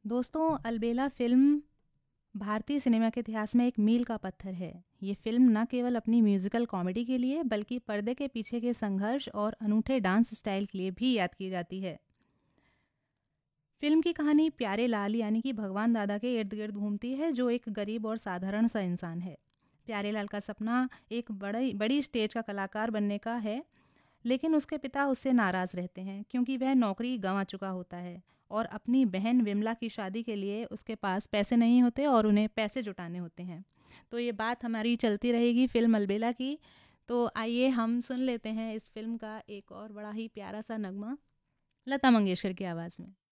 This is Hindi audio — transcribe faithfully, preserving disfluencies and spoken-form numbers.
दोस्तों, अलबेला फ़िल्म भारतीय सिनेमा के इतिहास में एक मील का पत्थर है। ये फ़िल्म न केवल अपनी म्यूज़िकल कॉमेडी के लिए बल्कि पर्दे के पीछे के संघर्ष और अनूठे डांस स्टाइल के लिए भी याद की जाती है। फ़िल्म की कहानी प्यारे लाल यानी कि भगवान दादा के इर्द-गिर्द घूमती है, जो एक गरीब और साधारण सा इंसान है। प्यारे लाल का सपना एक बड़ी बड़ी स्टेज का कलाकार बनने का है, लेकिन उसके पिता उससे नाराज़ रहते हैं क्योंकि वह नौकरी गंवा चुका होता है और अपनी बहन विमला की शादी के लिए उसके पास पैसे नहीं होते और उन्हें पैसे जुटाने होते हैं। तो ये बात हमारी चलती रहेगी फ़िल्म अलबेला की। तो आइए हम सुन लेते हैं इस फ़िल्म का एक और बड़ा ही प्यारा सा नगमा लता मंगेशकर की आवाज़ में।